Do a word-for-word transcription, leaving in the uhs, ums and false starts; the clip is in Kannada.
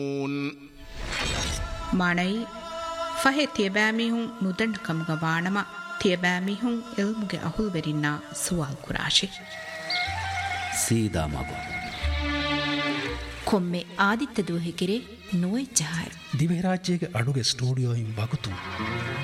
ಮಾಣೈ ಫಹೆ ತಿಯಬಾಮಿಹುಂ ನುದಂಡ ಕಮುಗ ವಾಣಮ ತಿಯಬಾಮಿಹುಂ ಇಲ್ಮುಗೆ ಅಹುಲ್ವೆರಿನ್ನ ಸುವಾಲ್ ಕುರಾಶಿ ಸೀದಾ ಮಗು ಕೊಮ್ಮೆ ಆದಿತ್ಯ ದೂಹಿಕಿರೆ ನೋಯ್ ಜಹಾಯ್ ದಿವೆರಾಜ್ಯಗೆ ಅಡುಗೆ ಸ್ಟುಡಿಯೋ ಇಂ ಬಗುತು